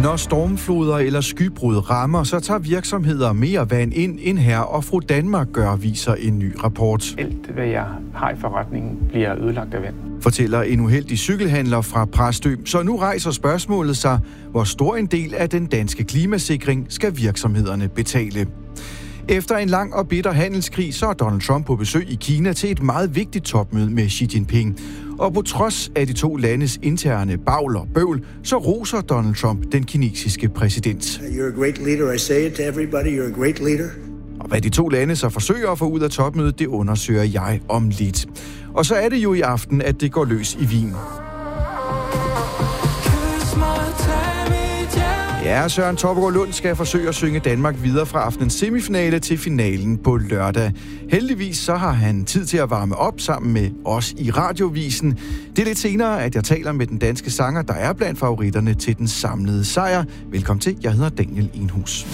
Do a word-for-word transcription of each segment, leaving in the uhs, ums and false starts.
Når stormfloder eller skybrud rammer, så tager virksomheder mere vand ind, end Herre og Fru Danmark gør, viser en ny rapport. Alt, hvad jeg har i forretningen, bliver ødelagt af vand. Fortæller en uheldig cykelhandler fra Præstø. Så nu rejser spørgsmålet sig, hvor stor en del af den danske klimasikring skal virksomhederne betale. Efter en lang og bitter handelskrig, så er Donald Trump på besøg i Kina til et meget vigtigt topmøde med Xi Jinping. Og på trods af de to landes interne bavl og bøvl, så roser Donald Trump den kinesiske præsident. You're a great leader. I say it to everybody. You're a great leader. Og hvad de to lande så forsøger at få ud af topmødet, det undersøger jeg om lidt. Og så er det jo i aften, at det går løs i Wien. Ja, Søren Toppegaard Lund skal forsøge at synge Danmark videre fra aftenens semifinale til finalen på lørdag. Heldigvis så har han tid til at varme op sammen med os i Radiovisen. Det er lidt senere, at jeg taler med den danske sanger, der er blandt favoritterne til den samlede sejr. Velkommen til, jeg hedder Daniel Enhus.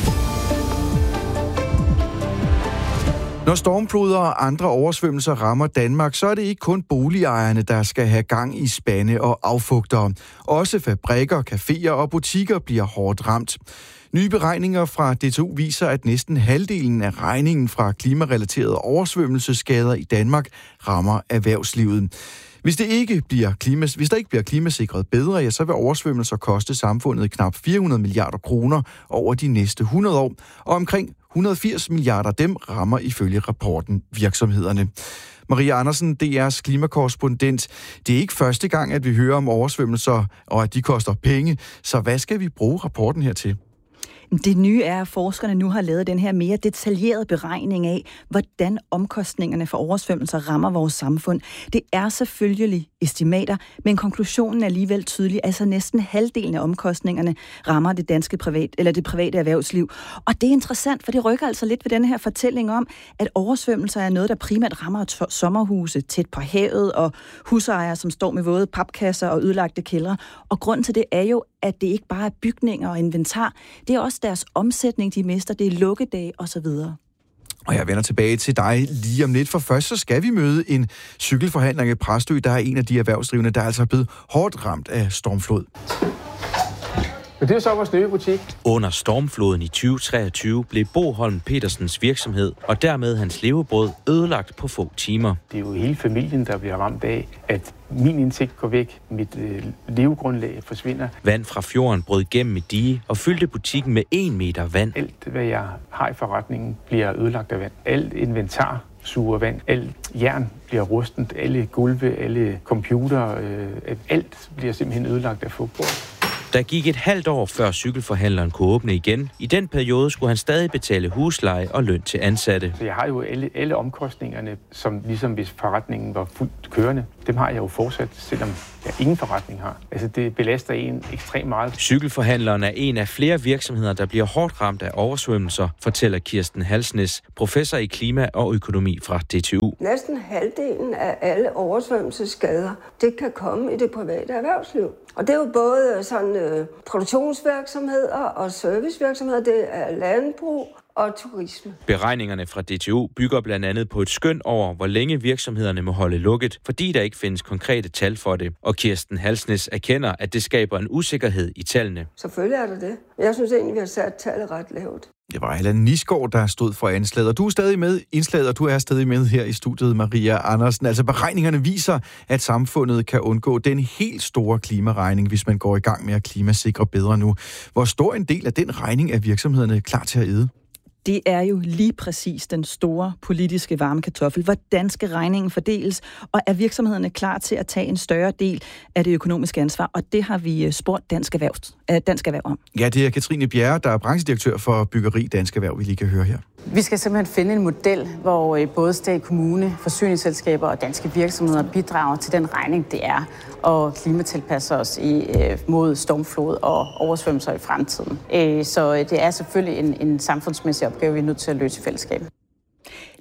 Når stormfloder og andre oversvømmelser rammer Danmark, så er det ikke kun boligejerne, der skal have gang i spande og affugtere. Også fabrikker, caféer og butikker bliver hårdt ramt. Nye beregninger fra D T U viser, at næsten halvdelen af regningen fra klimarelaterede oversvømmelsesskader i Danmark rammer erhvervslivet. Hvis, det ikke bliver klimas, hvis der ikke bliver klimasikret bedre, ja, så vil oversvømmelser koste samfundet knap fire hundrede milliarder kroner over de næste hundrede år, og omkring et hundrede og firs milliarder af dem rammer ifølge rapporten virksomhederne. Maria Andersen, D R's klimakorrespondent. Det er ikke første gang, at vi hører om oversvømmelser, og at de koster penge. Så hvad skal vi bruge rapporten her til? Det nye er, at forskerne nu har lavet den her mere detaljerede beregning af, hvordan omkostningerne for oversvømmelser rammer vores samfund. Det er selvfølgelig estimater, men konklusionen er alligevel tydelig. Altså næsten halvdelen af omkostningerne rammer det danske privat, eller det private erhvervsliv. Og det er interessant, for det rykker altså lidt ved den her fortælling om, at oversvømmelser er noget, der primært rammer t- sommerhuse tæt på havet og husejere, som står med våde papkasser og ødelagte kældre. Og grunden til det er jo, at det ikke bare er bygninger og inventar. Det er også deres omsætning, de mister. Det er lukkedage osv. Og jeg vender tilbage til dig lige om lidt, for først så skal vi møde en cykelforhandler i Præstø, der er en af de erhvervsdrivende, der er altså blevet hårdt ramt af stormflod. Men det er så vores nye butik. Under stormfloden i tyve treogtyve blev Bo Holm Petersens virksomhed og dermed hans levebrød ødelagt på få timer. Det er jo hele familien, der bliver ramt af, at min indtægt går væk, mit øh, levegrundlag forsvinder. Vand fra fjorden brød gennem et dige og fyldte butikken med en meter vand. Alt, hvad jeg har i forretningen, bliver ødelagt af vand. Alt inventar suger vand. Alt jern bliver rustent. Alle gulve, alle computer, øh, alt bliver simpelthen ødelagt af fugt. Der gik et halvt år, før cykelforhandleren kunne åbne igen. I den periode skulle han stadig betale husleje og løn til ansatte. Så jeg har jo alle, alle omkostningerne, som ligesom hvis forretningen var fuldt kørende. Dem har jeg jo fortsat, selvom jeg ingen forretning har. Altså det belaster en ekstremt meget. Cykelforhandleren er en af flere virksomheder, der bliver hårdt ramt af oversvømmelser, fortæller Kirsten Halsnes, professor i klima og økonomi fra D T U. Næsten halvdelen af alle oversvømmelsesskader, det kan komme i det private erhvervsliv. Og det er jo både sådan øh, produktionsvirksomheder og servicevirksomheder, det er landbrug og turisme. Beregningerne fra D T U bygger blandt andet på et skøn over, hvor længe virksomhederne må holde lukket, fordi der ikke findes konkrete tal for det. Og Kirsten Halsnes erkender, at det skaber en usikkerhed i tallene. Selvfølgelig er det det. Jeg synes egentlig, vi har sat tallet ret lavt. Det var Allan Nisgaard, der stod for anslaget, og du er stadig med indslaget, og du er stadig med her i studiet, Maria Andersen. Altså beregningerne viser, at samfundet kan undgå den helt store klimaregning, hvis man går i gang med at klimasikre bedre nu. Hvor stor en del af den regning er virksomhederne klar til at æde? Det er jo lige præcis den store politiske varme kartoffel. Hvordan skal regningen fordeles, og er virksomhederne klar til at tage en større del af det økonomiske ansvar? Og det har vi spurgt Dansk Erhverv, Dansk Erhverv om. Ja, det er Katrine Bjerre, der er branchedirektør for byggeri Dansk Erhverv, vi lige kan høre her. Vi skal simpelthen finde en model, hvor både stat, kommune, forsyningsselskaber og danske virksomheder bidrager til den regning, det er, og klimatilpasser os i, mod stormflod og oversvømmelser i fremtiden. Så det er selvfølgelig en, en samfundsmæssig opgave, vi er nødt til at løse i fællesskab.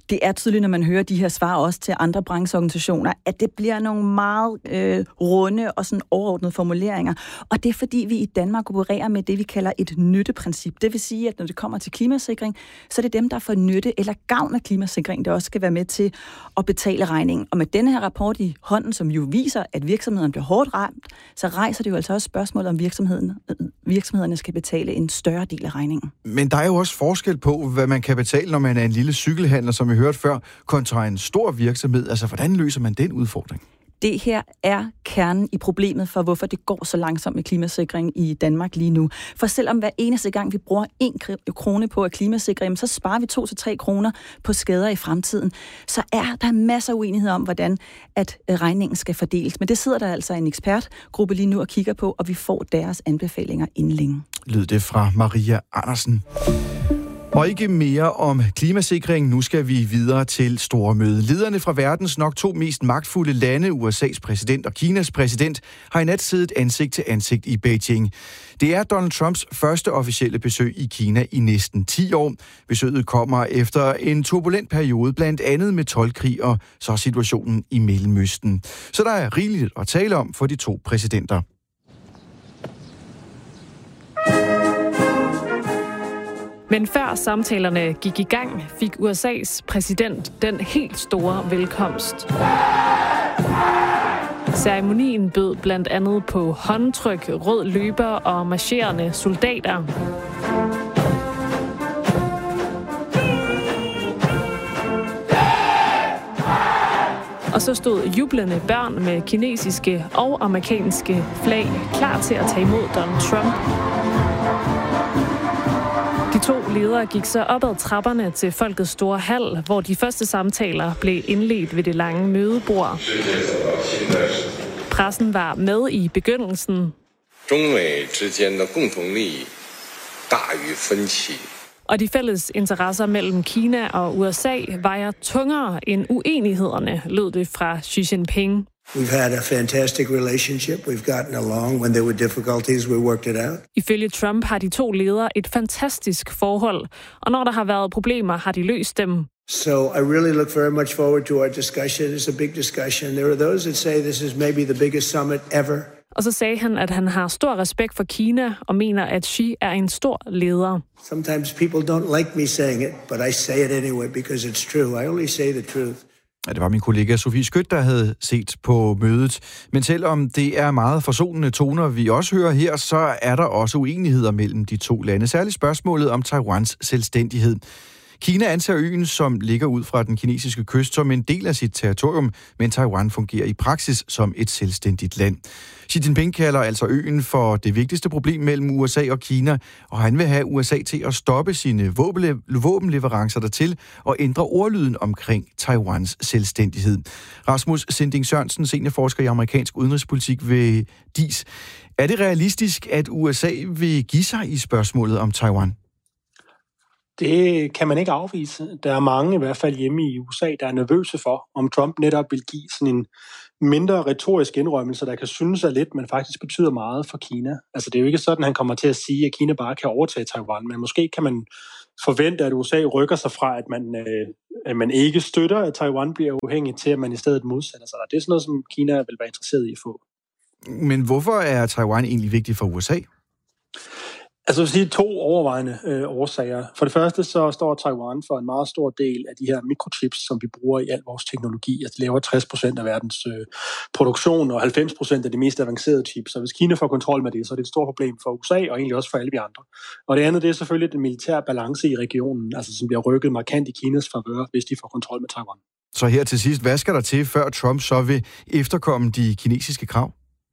Det er tydeligt, når man hører de her svar også til andre brancheorganisationer, at det bliver nogle meget øh, runde og sådan overordnede formuleringer. Og det er fordi, vi i Danmark opererer med det, vi kalder et nytteprincip. Det vil sige, at når det kommer til klimasikring, så er det dem, der får nytte eller gavn af klimasikring, der også skal være med til at betale regningen. Og med denne her rapport i hånden, som jo viser, at virksomhederne bliver hårdt ramt, så rejser det jo altså også spørgsmålet, om virksomheden, virksomhederne skal betale en større del af regningen. Men der er jo også forskel på, hvad man kan betale, når man er en lille cykelhandler, som vi hørte før, kontra en stor virksomhed. Altså, hvordan løser man den udfordring? Det her er kernen i problemet for, hvorfor det går så langsomt med klimasikring i Danmark lige nu. For selvom hver eneste gang, vi bruger en krone på at klimasikre, så sparer vi to til tre kroner på skader i fremtiden. Så er der masser af uenighed om, hvordan at regningen skal fordeles. Men det sidder der altså en ekspertgruppe lige nu og kigger på, og vi får deres anbefalinger inden længe. Lød det fra Maria Andersen. Og ikke mere om klimasikring. Nu skal vi videre til store møde. Lederne fra verdens nok to mest magtfulde lande, U S A's præsident og Kinas præsident, har i nat siddet ansigt til ansigt i Beijing. Det er Donald Trumps første officielle besøg i Kina i næsten ti år. Besøget kommer efter en turbulent periode, blandt andet med toldkrig og så situationen i Mellemøsten. Så der er rigeligt at tale om for de to præsidenter. Men før samtalerne gik i gang, fik U S A's præsident den helt store velkomst. Ceremonien bød blandt andet på håndtryk, rød løber og marcherende soldater. Og så stod jublende børn med kinesiske og amerikanske flag klar til at tage imod Donald Trump. De to ledere gik så op ad trapperne til Folkets store hal, hvor de første samtaler blev indledt ved det lange mødebord. Pressen var med i begyndelsen. Og de fælles interesser mellem Kina og U S A vejer tungere end uenighederne, lød det fra Xi Jinping. We've had a fantastic relationship. We've gotten along. When there were difficulties, we worked it out. Ifølge Trump har de to ledere et fantastisk forhold, og når der har været problemer, har de løst dem. So I really look very much forward to our discussion. It's a big discussion. There are those that say this is maybe the biggest summit ever. Og så sagde han, at han har stor respekt for Kina og mener, at Xi er en stor leder. Sometimes people don't like me saying it, but I say it anyway because it's true. I only say the truth. Ja, det var min kollega Sofie Skødt, der havde set på mødet. Men selvom det er meget forsonende toner, vi også hører her, så er der også uenigheder mellem de to lande. Særligt spørgsmålet om Taiwans selvstændighed. Kina anser øen, som ligger ud fra den kinesiske kyst, som en del af sit territorium, men Taiwan fungerer i praksis som et selvstændigt land. Xi Jinping kalder altså øen for det vigtigste problem mellem U S A og Kina, og han vil have U S A til at stoppe sine våbenleverancer dertil og ændre ordlyden omkring Taiwans selvstændighed. Rasmus Sinding Sørensen, seniorforsker i amerikansk udenrigspolitik ved D I S. Er det realistisk, at U S A vil give sig i spørgsmålet om Taiwan? Det kan man ikke afvise. Der er mange, i hvert fald hjemme i U S A, der er nervøse for, om Trump netop vil give sådan en mindre retorisk indrømmelse, der kan synes af lidt, men faktisk betyder meget for Kina. Altså det er jo ikke sådan, han kommer til at sige, at Kina bare kan overtage Taiwan, men måske kan man forvente, at U S A rykker sig fra, at man, øh, at man ikke støtter, at Taiwan bliver uafhængig, til at man i stedet modsætter sig. Det er sådan noget, som Kina vil være interesseret i at få. Men hvorfor er Taiwan egentlig vigtig for U S A? Altså jeg vil sige to overvejende øh, årsager. For det første så står Taiwan for en meget stor del af de her mikrochips, som vi bruger i al vores teknologi. Altså de laver tres procent af verdens øh, produktion og halvfems procent af de mest avancerede chips. Så hvis Kina får kontrol med det, så er det et stort problem for U S A og egentlig også for alle de andre. Og det andet, det er selvfølgelig den militære balance i regionen, altså som bliver rykket markant i Kinas favør, hvis de får kontrol med Taiwan. Så her til sidst, hvad skal der til, før Trump så vil efterkomme de kinesiske krav?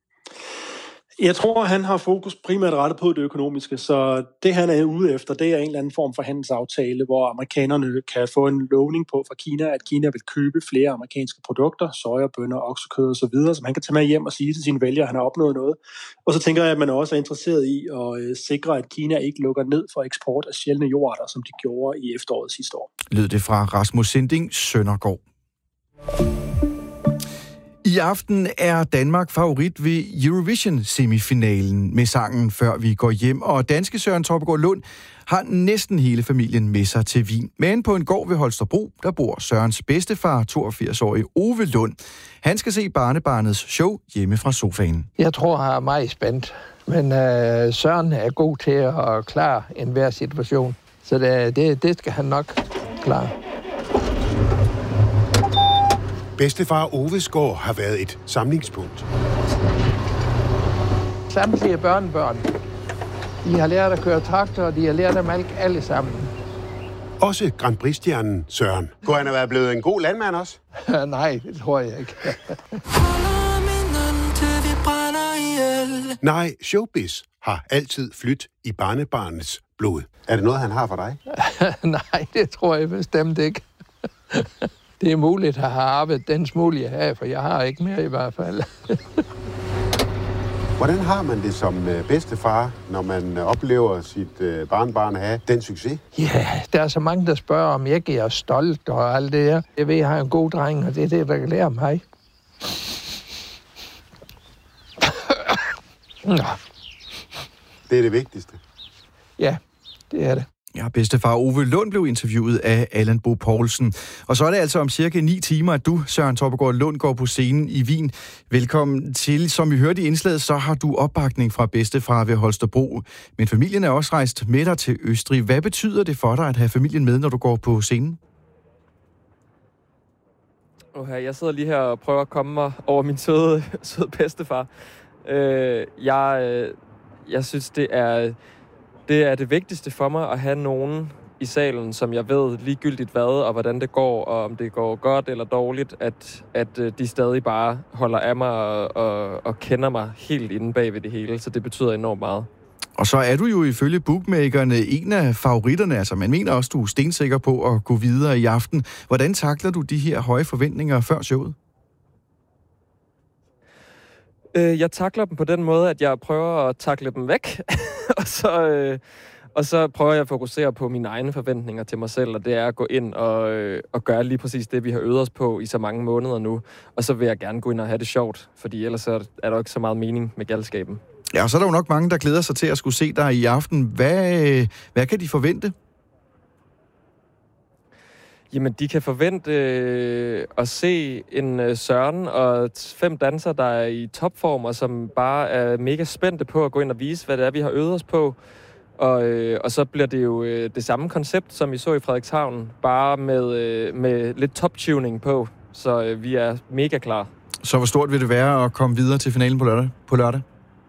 Jeg tror, han har fokus primært rettet på det økonomiske, så det, han er ude efter, det er en eller anden form for handelsaftale, hvor amerikanerne kan få en lovning på fra Kina, at Kina vil købe flere amerikanske produkter, sojabønner, oksekød osv., som han kan tage med hjem og sige til sine vælgere, at han har opnået noget. Og så tænker jeg, at man også er interesseret i at sikre, at Kina ikke lukker ned for eksport af sjældne jordarter, som de gjorde i efteråret sidste år. Lød det fra Rasmus Sinding Søndergaard. I aften er Danmark favorit ved Eurovision-semifinalen med sangen Før vi går hjem, og danske Søren Troppegaard Lund har næsten hele familien med sig til Wien. Men på en gård ved Holstebro, der bor Sørens bedstefar, toogfirs-årige Ove Lund. Han skal se barnebarnets show hjemme fra sofaen. Jeg tror, han er meget spændt, men øh, Søren er god til at klare enhver situation, så det, det, det skal han nok klare. Bedstefar Oves gård har været et samlingspunkt. Samtlige børnebørn, de har lært at køre traktor, og de har lært at malke alle sammen. Også Grand Prix-stjernen Søren. Kunne han have været blevet en god landmand også? Nej, det tror jeg ikke. Nej, showbiz har altid flydt i barnebarnets blod. Er det noget, han har for dig? Nej, det tror jeg bestemt ikke. Det er muligt at have arbejdet den smule, jeg har, for jeg har ikke mere i hvert fald. Hvordan har man det som bedstefar, når man oplever sit barnbarn have den succes? Ja, der er så mange, der spørger, om jeg er stolt og alt det her. Jeg ved, jeg har en god dreng, og det er det, der kan lære mig. Det er det vigtigste. Ja, det er det. Ja, bedstefar Ove Lund blev interviewet af Allan Bo Poulsen. Og så er det altså om cirka ni timer, at du, Søren Troppegaard Lund, går på scenen i Wien. Velkommen til. Som vi hørte i indslaget, så har du opbakning fra bedstefar ved Holstebro. Men familien er også rejst med dig til Østrig. Hvad betyder det for dig at have familien med, når du går på scenen? Okay, jeg sidder lige her og prøver at komme mig over min søde, søde bedstefar. Øh, jeg, jeg synes, det er... Det er det vigtigste for mig at have nogen i salen, som jeg ved ligegyldigt hvad, og hvordan det går, og om det går godt eller dårligt, at, at de stadig bare holder af mig og, og, og kender mig helt inde bag ved det hele, så det betyder enormt meget. Og så er du jo ifølge bookmakerne en af favoritterne, altså man mener også, du er stensikker på at gå videre i aften. Hvordan takler du de her høje forventninger før showet? Jeg takler dem på den måde, at jeg prøver at takle dem væk, og, så, øh, og så prøver jeg at fokusere på mine egne forventninger til mig selv, og det er at gå ind og, øh, og gøre lige præcis det, vi har øvet os på i så mange måneder nu. Og så vil jeg gerne gå ind og have det sjovt, fordi ellers er der jo ikke så meget mening med galskaben. Ja, og så er der jo nok mange, der glæder sig til at skulle se dig i aften. Hvad, hvad kan de forvente? Jamen, de kan forvente øh, at se en øh, Søren og fem dansere, der er i topform, og som bare er mega spændte på at gå ind og vise, hvad det er, vi har øvet os på. Og, øh, og så bliver det jo øh, det samme koncept, som vi så i Frederikshavn, bare med, øh, med lidt top-tuning på. Så øh, vi er mega klar. Så hvor stort vil det være at komme videre til finalen på lørdag? På lørdag?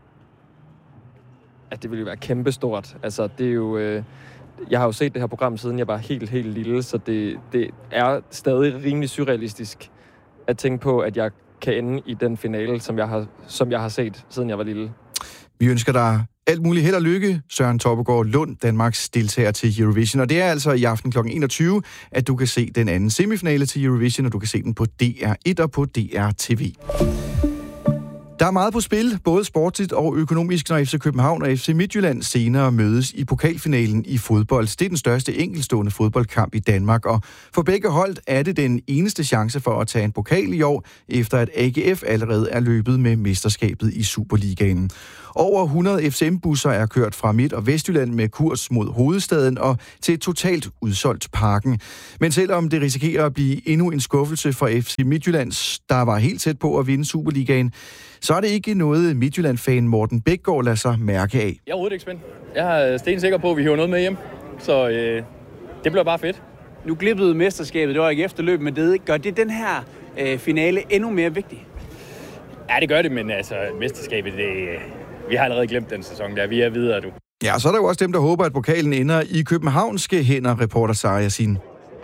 Ja, det vil jo være kæmpestort. Altså, det er jo... Øh, Jeg har jo set det her program, siden jeg var helt, helt lille, så det, det er stadig rimelig surrealistisk at tænke på, at jeg kan ende i den finale, som jeg har, som jeg har set, siden jeg var lille. Vi ønsker dig alt muligt held og lykke, Søren Troppegaard Lund, Danmarks deltager til Eurovision. Og det er altså i aften klokken enogtyve, at du kan se den anden semifinale til Eurovision, og du kan se den på D R et og på D R T V. Der er meget på spil, både sportsligt og økonomisk, når F C København og F C Midtjylland senere mødes i pokalfinalen i fodbold. Det er den største enkeltstående fodboldkamp i Danmark, og for begge hold er det den eneste chance for at tage en pokal i år, efter at A G F allerede er løbet med mesterskabet i Superligaen. Over hundrede F C M-busser er kørt fra Midt- og Vestjylland med kurs mod hovedstaden og til et totalt udsolgt Parken. Men selvom det risikerer at blive endnu en skuffelse for F C Midtjylland, der var helt tæt på at vinde Superligaen, så er det ikke noget Midtjylland-fan Morten Bækgaard lader sig mærke af. Jeg er overhovedet ikke spændt. Jeg er stensikker på, at vi hiver noget med hjem, så øh, det bliver bare fedt. Nu glippede mesterskabet, det var ikke efterløb, men det gør det den her øh, finale endnu mere vigtig? Ja, det gør det, men altså mesterskabet, det, vi har allerede glemt den sæson der. Vi er videre, du. Ja, så er der jo også dem, der håber, at pokalen ender i københavnske hænder, reporter Sara Yasin.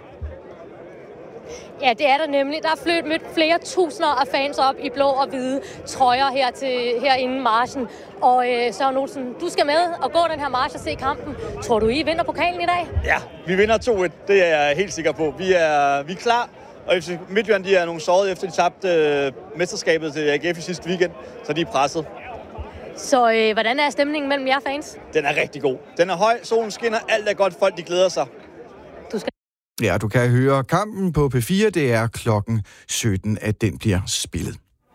Ja, det er der nemlig. Der er flyttet mødt flere tusinder af fans op i blå og hvide trøjer her til herinde marchen. Og øh, Søren Olsen, du skal med og gå den her march og se kampen. Tror du, I vinder pokalen i dag? Ja, vi vinder to et. Det er jeg helt sikker på. Vi er, vi er klar, og F C Midtjylland de er nogle sårede efter, de tabte øh, mesterskabet til A G F i sidste weekend, så de er presset. Så øh, hvordan er stemningen mellem jer fans? Den er rigtig god. Den er høj, solen skinner, alt er godt, folk de glæder sig. Du skal... Ja, du kan høre kampen på P fire. Det er klokken sytten, at den bliver spillet.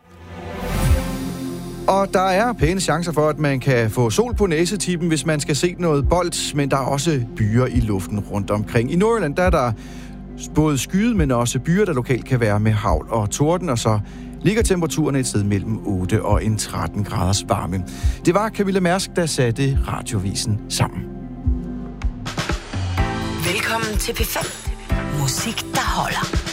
Og der er pæne chancer for, at man kan få sol på næsetippen, hvis man skal se noget bold, men der er også byer i luften rundt omkring. I Nordjylland, der er der både skyet, men også byer, der lokalt kan være med hagl og torden, og så ligger temperaturen et sted mellem otte og en tretten graders varme. Det var Camilla Mærsk, der satte Radiovisen sammen. Velkommen til P fem. Musik, der holder.